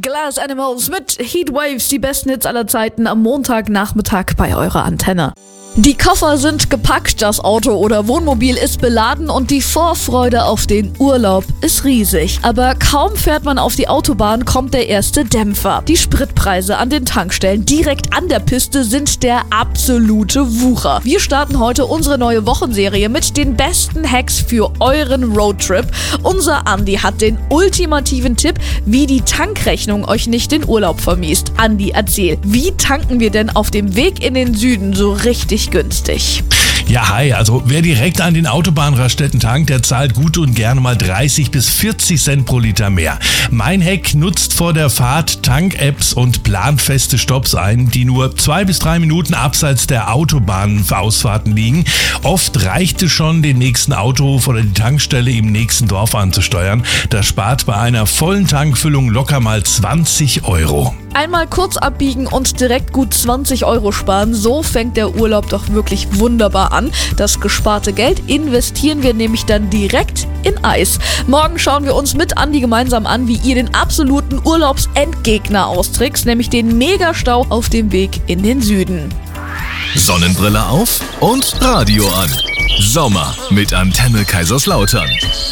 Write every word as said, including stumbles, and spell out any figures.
Glass Animals mit Heatwaves, die besten Hits aller Zeiten am Montagnachmittag bei eurer Antenne. Die Koffer sind gepackt, das Auto oder Wohnmobil ist beladen und die Vorfreude auf den Urlaub ist riesig. Aber kaum fährt man auf die Autobahn, kommt der erste Dämpfer. Die Spritpreise an den Tankstellen direkt an der Piste sind der absolute Wucher. Wir starten heute unsere neue Wochenserie mit den besten Hacks für euren Roadtrip. Unser Andi hat den ultimativen Tipp, wie die Tankrechnung euch nicht den Urlaub vermiest. Andi, erzähl, wie tanken wir denn auf dem Weg in den Süden so richtig günstig? Ja, hi, also wer direkt an den Autobahnraststätten tankt, der zahlt gut und gerne mal dreißig bis vierzig Cent pro Liter mehr. Mein Hack nutzt vor der Fahrt Tank-Apps und plant feste Stopps ein, die nur zwei bis drei Minuten abseits der Autobahnausfahrten liegen. Oft reicht es schon, den nächsten Autohof oder die Tankstelle im nächsten Dorf anzusteuern. Das spart bei einer vollen Tankfüllung locker mal zwanzig Euro. Einmal kurz abbiegen und direkt gut zwanzig Euro sparen, so fängt der Urlaub doch wirklich wunderbar an. Das gesparte Geld investieren wir nämlich dann direkt in Eis. Morgen schauen wir uns mit Andi gemeinsam an, wie ihr den absoluten Urlaubsendgegner austrickst, nämlich den Megastau auf dem Weg in den Süden. Sonnenbrille auf und Radio an. Sommer mit Antenne Kaiserslautern.